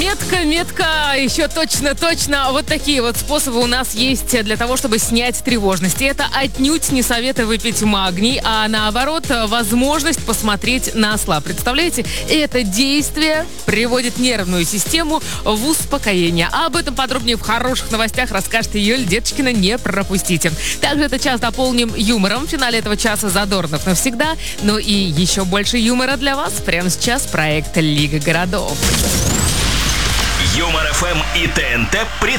Метко, еще точно. Вот такие вот способы у нас есть для того, чтобы снять тревожность. И это отнюдь не советы выпить магний, а наоборот, возможность посмотреть на осла. Представляете, это действие приводит нервную систему в успокоение. А об этом подробнее в хороших новостях расскажет Юль Деточкина. Не пропустите. Также этот час дополним юмором. В финале этого часа Задорнов навсегда. Ну и еще больше юмора для вас. Прямо сейчас проект «Лига городов». Юмор ФМ и ТНТ представляют